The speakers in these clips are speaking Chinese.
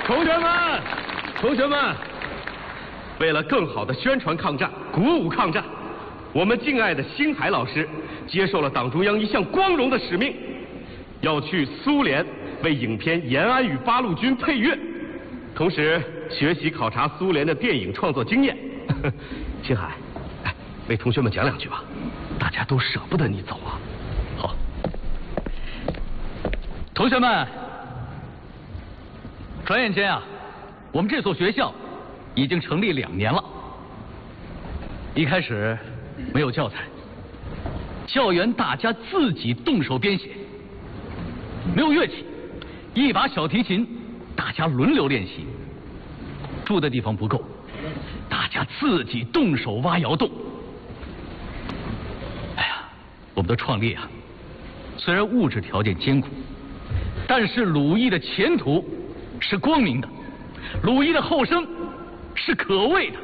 同学们，为了更好的宣传抗战、鼓舞抗战，我们敬爱的星海老师接受了党中央一项光荣的使命，要去苏联为影片《延安与八路军》配乐，同时学习考察苏联的电影创作经验。星海，为同学们讲两句吧，大家都舍不得你走啊。好， 同学们，转眼间啊，我们这所学校已经成立2年了。一开始没有教材，教员大家自己动手编写，没有乐器，一把小提琴大家轮流练习。住的地方不够，大家自己动手挖窑洞。哎呀，我们的创立啊，虽然物质条件艰苦，但是鲁艺的前途是光明的，鲁艺的后生是可畏的。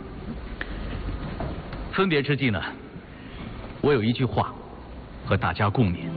分别之际呢，我有一句话和大家共勉：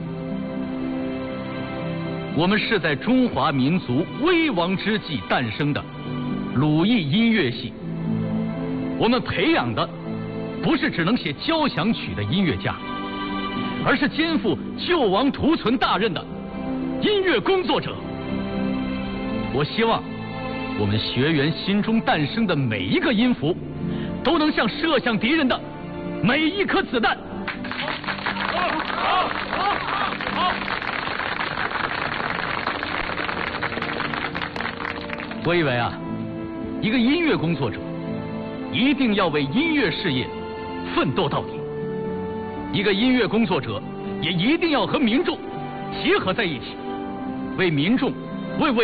我们是在中华民族危亡之际诞生的鲁艺音乐系，我们培养的不是只能写交响曲的音乐家，而是肩负救亡图存大任的音乐工作者。我希望我们学员心中诞生的每一个音符，都能像射向敌人的每一颗子弹。我以为啊，一个音乐工作者一定要为音乐事业奋斗到底，一个音乐工作者也一定要和民众结合在一起，为民众为